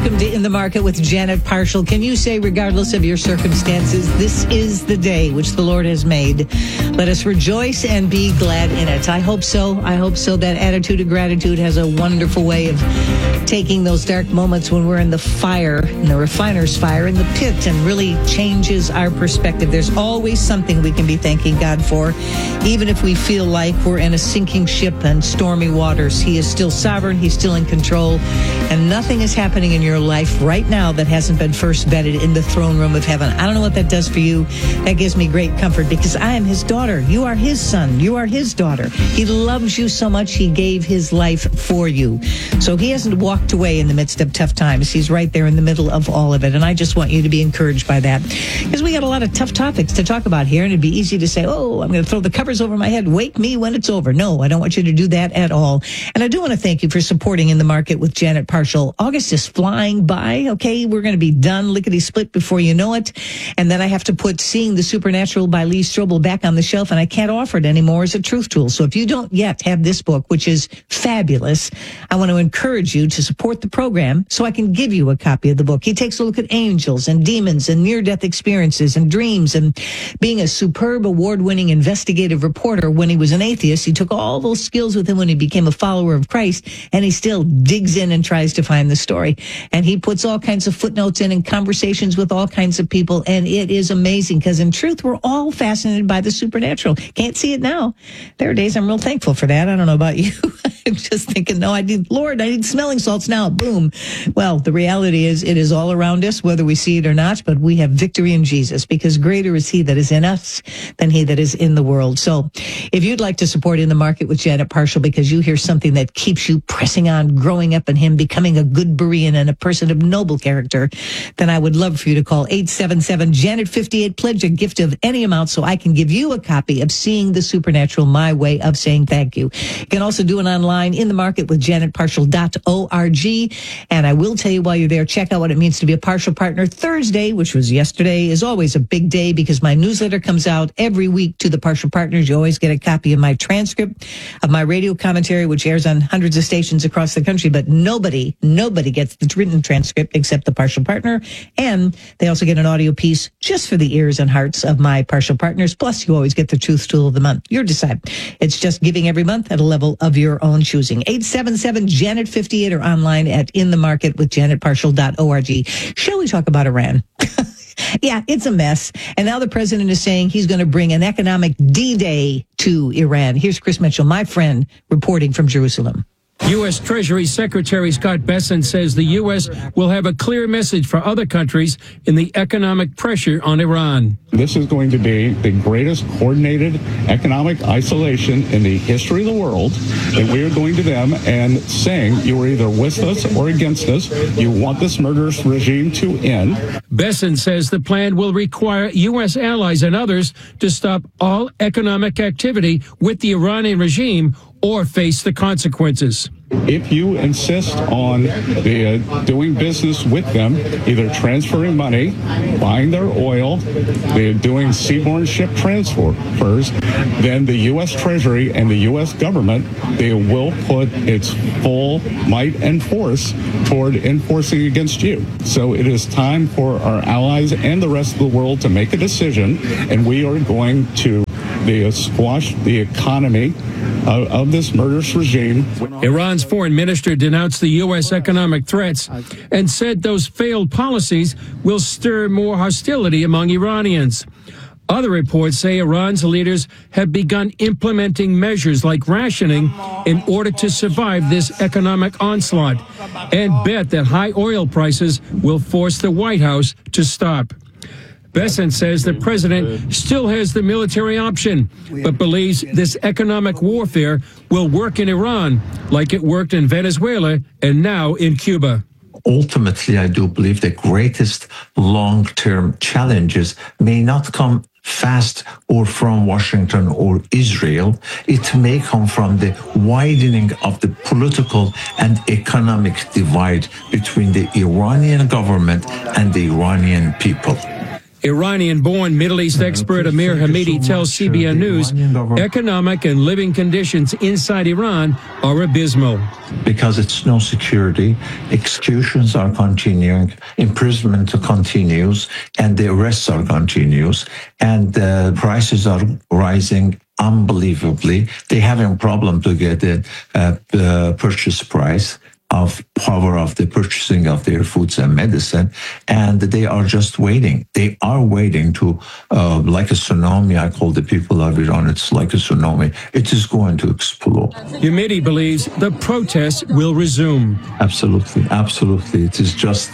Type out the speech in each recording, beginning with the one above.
Welcome to In the Market with Janet Parshall. Can you say, regardless of your circumstances, this is the day which the Lord has made? Let us rejoice and be glad in it. I hope so. I hope so. That attitude of gratitude has a wonderful way of taking those dark moments when we're in the fire, in the refiner's fire, in the pit, and really changes our perspective. There's always something we can be thanking God for, even if we feel like we're in a sinking ship and stormy waters. He is still sovereign. He's still in control. And nothing is happening in your life right now that hasn't been first vetted in the throne room of heaven. I don't know what that does for you. That gives me great comfort because I am his daughter. You are his son. You are his daughter. He loves you so much. He gave his life for you. So he hasn't walked away in the midst of tough times. He's right there in the middle of all of it. And I just want you to be encouraged by that because we got a lot of tough topics to talk about here. And it'd be easy to say, oh, I'm going to throw the covers over my head. Wake me when it's over. No, I don't want you to do that at all. And I do want to thank you for supporting In the Market with Janet Parshall. August is flying by. Okay, we're going to be done lickety-split before you know it. And then I have to put Seeing the Supernatural by Lee Strobel back on the shelf, and I can't offer it anymore as a truth tool. So if you don't yet have this book, which is fabulous, I want to encourage you to support the program so I can give you a copy of the book. He takes a look at angels and demons and near-death experiences and dreams and being a superb award-winning investigative reporter when he was an atheist. He took all those skills with him when he became a follower of Christ, and he still digs in and tries to find the story. And he puts all kinds of footnotes in and conversations with all kinds of people, and it is amazing because in truth, we're all fascinated by the supernatural. Can't see it now. There are days I'm real thankful for that. I don't know about you. I'm just thinking, no, I need smelling salts now. Boom. Well, the reality is it is all around us, whether we see it or not, but we have victory in Jesus because greater is he that is in us than he that is in the world. So if you'd like to support In the Market with Janet Parshall because you hear something that keeps you pressing on, growing up in him, becoming a good Berean and a person of noble character, then I would love for you to call 877-JANET-58, pledge a gift of any amount so I can give you a copy of Seeing the Supernatural, my way of saying thank you. You can also do it online, In the Market with JanetParshall.org. And I will tell you while you're there, check out what it means to be a partial partner. Thursday, which was yesterday, is always a big day because my newsletter comes out every week to the partial partners. You always get a copy of my transcript of my radio commentary, which airs on hundreds of stations across the country, but nobody gets the written transcript except the partial partner. And they also get an audio piece just for the ears and hearts of my partial partners. Plus, you always get the truth tool of the month. You decide. It's just giving every month at a level of your own choosing. 877-JANET-58 or online at inthemarketwithjanetparshall.org. Shall we talk about Iran? Yeah, it's a mess. And now the president is saying he's going to bring an economic D-Day to Iran. Here's Chris Mitchell, my friend, reporting from Jerusalem. U.S. Treasury Secretary Scott Bessent says the U.S. will have a clear message for other countries in the economic pressure on Iran. This is going to be the greatest coordinated economic isolation in the history of the world, that we are going to them and saying you are either with us or against us. You want this murderous regime to end. Bessent says the plan will require U.S. allies and others to stop all economic activity with the Iranian regime or face the consequences. If you insist on doing business with them, either transferring money, buying their oil, doing seaborne ship transfers, then the U.S. Treasury and the U.S. government, they will put its full might and force toward enforcing against you. So it is time for our allies and the rest of the world to make a decision, and we are going to squash the economy of this murderous regime. Iran's foreign minister denounced the U.S. economic threats and said those failed policies will stir more hostility among Iranians. Other reports say Iran's leaders have begun implementing measures like rationing in order to survive this economic onslaught and bet that high oil prices will force the White House to stop. Bessent says the president still has the military option, but believes this economic warfare will work in Iran like it worked in Venezuela and now in Cuba. Ultimately, I do believe the greatest long-term challenges may not come fast or from Washington or Israel. It may come from the widening of the political and economic divide between the Iranian government and the Iranian people. Iranian-born Middle East expert Amir Hamidi tells CBN News economic and living conditions inside Iran are abysmal. Because it's no security, executions are continuing, imprisonment continues, and the arrests are continuous, and the prices are rising unbelievably. They have a problem to get the purchase price of power of the purchasing of their foods and medicine, and they are just waiting. They are waiting to, like a tsunami, I call the people of Iran, it's like a tsunami. It is going to explode. Hamidi believes the protests will resume. Absolutely, absolutely. It is just,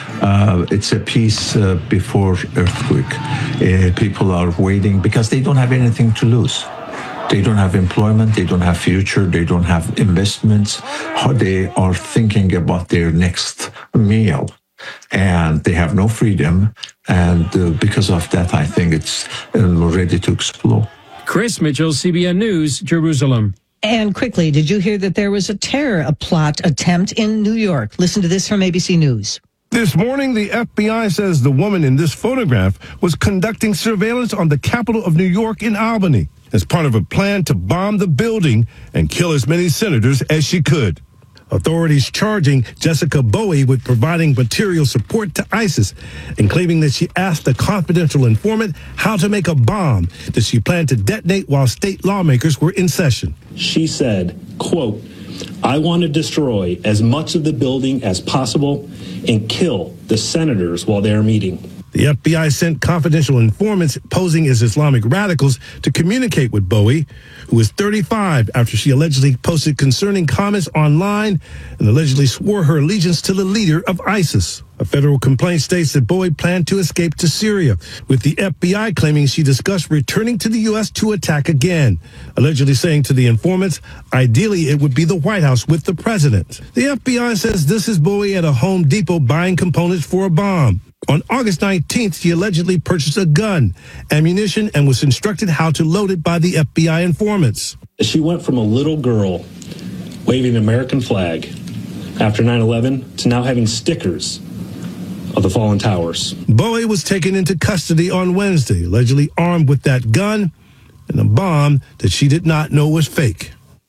it's a peace before earthquake. People are waiting because they don't have anything to lose. They don't have employment, they don't have future, they don't have investments. They are thinking about their next meal, and they have no freedom. And because of that, I think it's ready to explode. Chris Mitchell, CBN News, Jerusalem. And quickly, did you hear that there was a terror plot attempt in New York? Listen to this from ABC News. This morning, the FBI says the woman in this photograph was conducting surveillance on the Capitol of New York in Albany as part of a plan to bomb the building and kill as many senators as she could. Authorities charging Jessica Bowie with providing material support to ISIS and claiming that she asked a confidential informant how to make a bomb that she planned to detonate while state lawmakers were in session. She said, quote, "I want to destroy as much of the building as possible and kill the senators while they're meeting." The FBI sent confidential informants posing as Islamic radicals to communicate with Bowie, who was 35 after she allegedly posted concerning comments online and allegedly swore her allegiance to the leader of ISIS. A federal complaint states that Bowie planned to escape to Syria, with the FBI claiming she discussed returning to the U.S. to attack again, allegedly saying to the informants, ideally it would be the White House with the president. The FBI says this is Bowie at a Home Depot buying components for a bomb. On August 19th, she allegedly purchased a gun, ammunition, and was instructed how to load it by the FBI informants. She went from a little girl waving an American flag after 9/11 to now having stickers of the fallen towers. Bowie was taken into custody on Wednesday, allegedly armed with that gun and a bomb that she did not know was fake.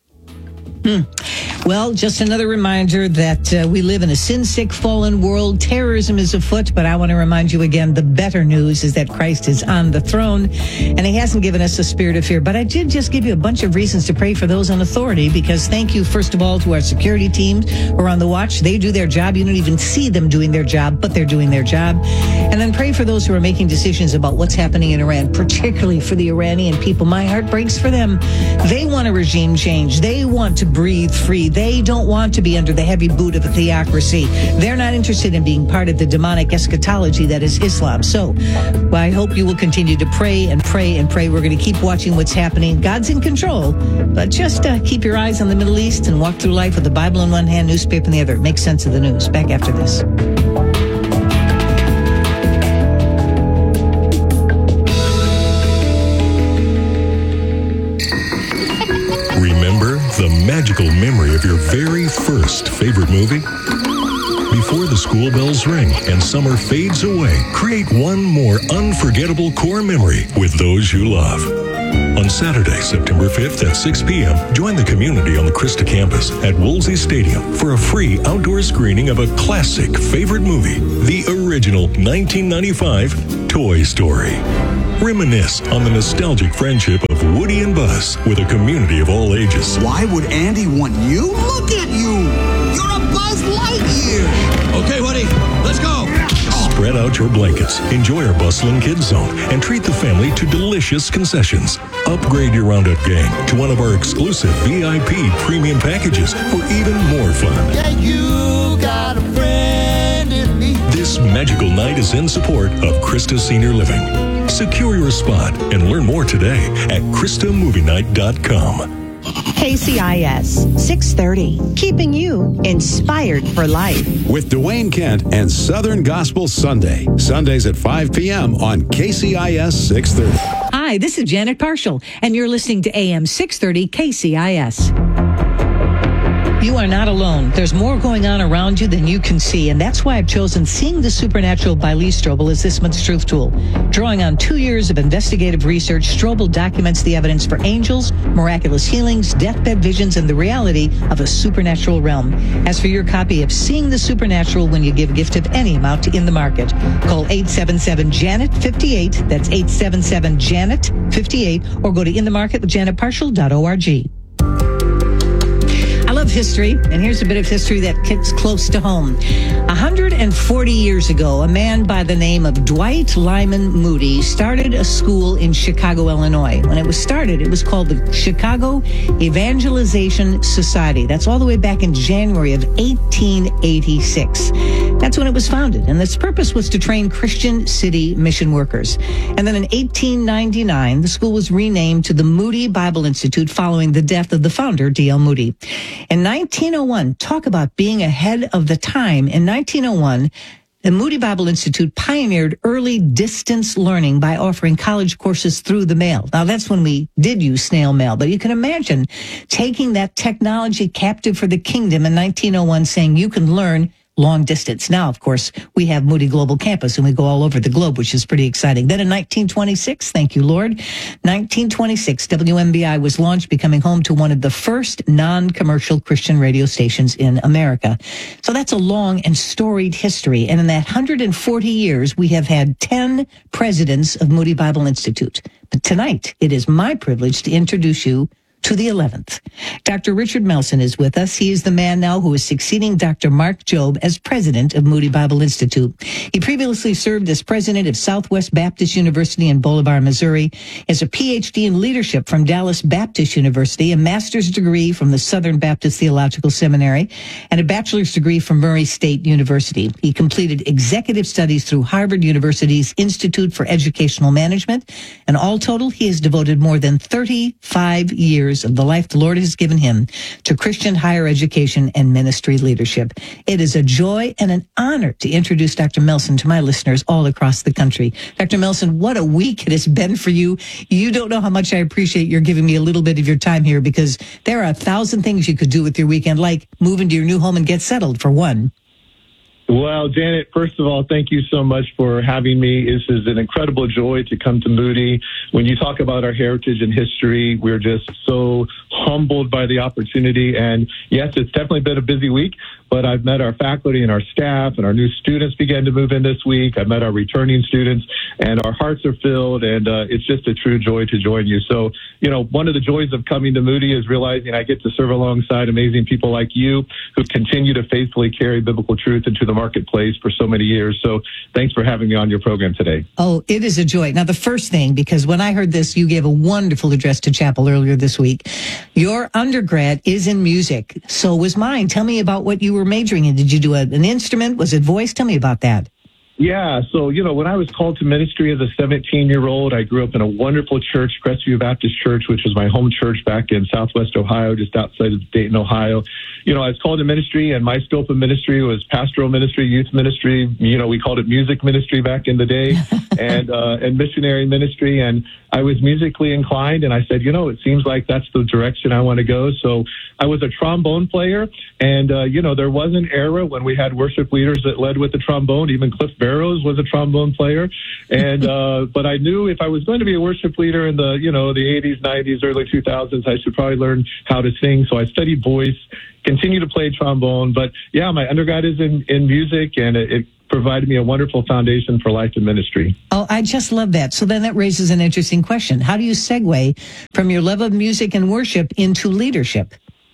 Well, just another reminder that we live in a sin-sick, fallen world. Terrorism is afoot, but I want to remind you again, the better news is that Christ is on the throne, and he hasn't given us a spirit of fear. But I did just give you a bunch of reasons to pray for those in authority, because thank you, first of all, to our security teams who are on the watch. They do their job. You don't even see them doing their job, but they're doing their job. And then pray for those who are making decisions about what's happening in Iran, particularly for the Iranian people. My heart breaks for them. They want a regime change. They want to breathe free. They don't want to be under the heavy boot of a theocracy. They're not interested in being part of the demonic eschatology that is Islam. So I hope you will continue to pray and pray and pray. We're going to keep watching what's happening. God's in control, but just keep your eyes on the Middle East and walk through life with the Bible in one hand, newspaper in the other. Make sense of the news. Back after this. The magical memory of your very first favorite movie? Before the school bells ring and summer fades away, create one more unforgettable core memory with those you love. On Saturday, September 5th at 6 p.m., join the community on the Krista campus at Woolsey Stadium for a free outdoor screening of a classic favorite movie, the original 1995 Toy Story. Reminisce on the nostalgic friendship of Woody and Buzz with a community of all ages. Why would Andy want you? Look at you! You're a Buzz Lightyear! Okay, Woody, let's go! Spread out your blankets, enjoy our bustling kids zone, and treat the family to delicious concessions. Upgrade your Roundup gang to one of our exclusive VIP premium packages for even more fun. Yeah, you got a friend in me. This magical night is in support of Krista Senior Living. Secure your spot and learn more today at KristaMovieNight.com. KCIS 630, keeping you inspired for life. With Dwayne Kent and Southern Gospel Sunday. Sundays at 5 p.m. on KCIS 630. Hi, this is Janet Parshall, and you're listening to AM 630 KCIS. You are not alone. There's more going on around you than you can see, and that's why I've chosen Seeing the Supernatural by Lee Strobel as this month's Truth Tool. Drawing on 2 years of investigative research, Strobel documents the evidence for angels, miraculous healings, deathbed visions, and the reality of a supernatural realm. As for your copy of Seeing the Supernatural when you give a gift of any amount to In the Market, call 877-JANET-58. That's 877-JANET-58, or go to inthemarketwithjanetparshall.org. I love history, and here's a bit of history that kicks close to home. 140 years ago, a man by the name of Dwight Lyman Moody started a school in Chicago, Illinois. When it was started, it was called the Chicago Evangelization Society. That's all the way back in January of 1886. That's when it was founded, and its purpose was to train Christian city mission workers. And then in 1899, the school was renamed to the Moody Bible Institute following the death of the founder, D.L. Moody. In 1901, talk about being ahead of the time. In 1901, the Moody Bible Institute pioneered early distance learning by offering college courses through the mail. Now, that's when we did use snail mail, but you can imagine taking that technology captive for the kingdom in 1901, saying you can learn long distance. Now, of course, we have Moody Global Campus, and we go all over the globe, which is pretty exciting. Then in 1926, thank you, Lord, 1926, WMBI was launched, becoming home to one of the first non-commercial Christian radio stations in America. So that's a long and storied history. And in that 140 years, we have had 10 presidents of Moody Bible Institute. But tonight, it is my privilege to introduce you to the 11th. Dr. Richard Melson is with us. He is the man now who is succeeding Dr. Mark Jobe as president of Moody Bible Institute. He previously served as president of Southwest Baptist University in Bolivar, Missouri, has a PhD in leadership from Dallas Baptist University, a master's degree from the Southern Baptist Theological Seminary, and a bachelor's degree from Murray State University. He completed executive studies through Harvard University's Institute for Educational Management, and all total, he has devoted more than 35 years of the life the Lord has given him to Christian higher education and ministry leadership. It is a joy and an honor to introduce Dr. Melson to my listeners all across the country. Dr. Melson, what a week it has been for you. You don't know how much I appreciate your giving me a little bit of your time here, because there are 1,000 things you could do with your weekend, like move into your new home and get settled, for one. Well, Janet, first of all, thank you so much for having me. This is an incredible joy to come to Moody. When you talk about our heritage and history, we're just so humbled by the opportunity. And yes, it's definitely been a busy week, but I've met our faculty and our staff, and our new students began to move in this week. I've met our returning students, and our hearts are filled, and it's just a true joy to join you. So, you know, one of the joys of coming to Moody is realizing I get to serve alongside amazing people like you who continue to faithfully carry biblical truth into the marketplace for so many years. So thanks for having me on your program today. Oh, it is a joy. Now, the first thing, because when I heard this, you gave a wonderful address to chapel earlier this week. Your undergrad is in music. So was mine. Tell me about what you were majoring in. Did you do an instrument? Was it voice? Tell me about that. Yeah, so, you know, when I was called to ministry as a 17-year-old, I grew up in a wonderful church, Crestview Baptist Church, which was my home church back in Southwest Ohio, just outside of Dayton, Ohio. You know, I was called to ministry, and my scope of ministry was pastoral ministry, youth ministry. You know, we called it music ministry back in the day, and missionary ministry. And I was musically inclined, and I said, you know, it seems like that's the direction I want to go. So I was a trombone player, and, you know, there was an era when we had worship leaders that led with the trombone. Even Cliff Barrows was a trombone player. And, but I knew if I was going to be a worship leader in the, you know, the 80s, 90s, early 2000s, I should probably learn how to sing. So I studied voice, continue to play trombone. But yeah, my undergrad is in music, and it provided me a wonderful foundation for life and ministry. Oh, I just love that. So then that raises an interesting question. How do you segue from your love of music and worship into leadership?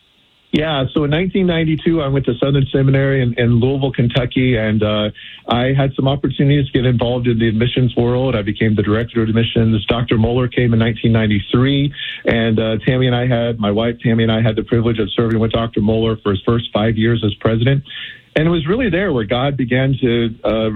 Yeah, so in 1992, I went to Southern Seminary in Louisville, Kentucky, and I had some opportunities to get involved in the admissions world. I became the director of admissions. Dr. Moeller came in 1993, and my wife Tammy and I had the privilege of serving with Dr. Moeller for his first 5 years as president. And it was really there where God began to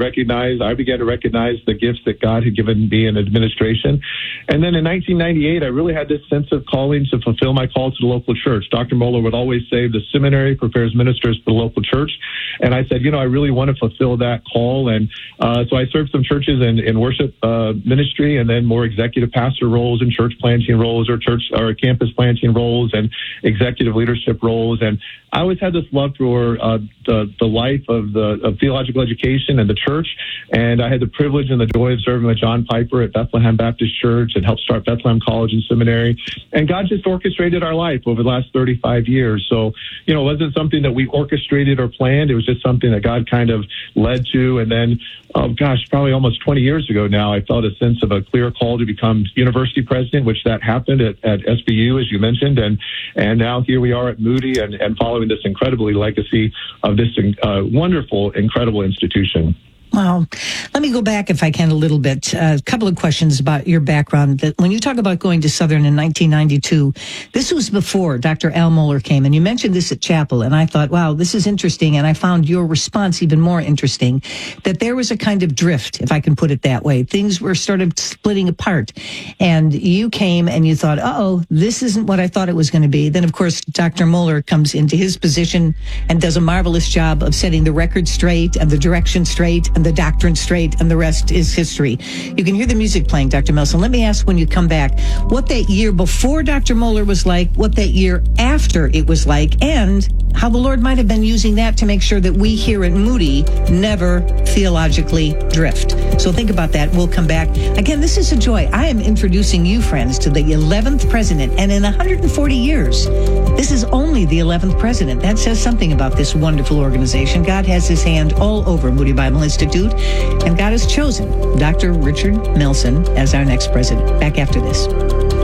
I began to recognize the gifts that God had given me in administration. And then in 1998, I really had this sense of calling to fulfill my call to the local church. Dr. Mohler would always say the seminary prepares ministers for the local church. And I said, I really want to fulfill that call. And so I served some churches in worship ministry, and then more executive pastor roles and church planting roles or campus planting roles and executive leadership roles. And I always had this love for the life of theological education and the church. And I had the privilege and the joy of serving with John Piper at Bethlehem Baptist Church and helped start Bethlehem College and Seminary. And God just orchestrated our life over the last 35 years. So, it wasn't something that we orchestrated or planned. It was just something that God kind of led to. And then, probably almost 20 years ago now, I felt a sense of a clear call to become university president, which that happened at SBU, as you mentioned. And now here we are at Moody and following this incredibly legacy of this wonderful, incredible institution. Wow. Let me go back, if I can, a little bit. A couple of questions about your background. That when you talk about going to Southern in 1992, this was before Dr. Al Mohler came, and you mentioned this at chapel, and I thought, wow, this is interesting, and I found your response even more interesting, that there was a kind of drift, if I can put it that way. Things were sort of splitting apart, and you came and you thought, this isn't what I thought it was going to be. Then, of course, Dr. Mohler comes into his position and does a marvelous job of setting the record straight and the direction straight and the doctrine straight, and the rest is history. You can hear the music playing, Dr. Melson. Let me ask, when you come back, what that year before Dr. Mohler was like, what that year after it was like, and how the Lord might have been using that to make sure that we here at Moody never theologically drift. So think about that. We'll come back. Again, this is a joy. I am introducing you, friends, to the 11th president, and in 140 years, this is only the 11th president. That says something about this wonderful organization. God has his hand all over Moody Bible Institute, and God has chosen Dr. Richard Melson as our next president. Back after this.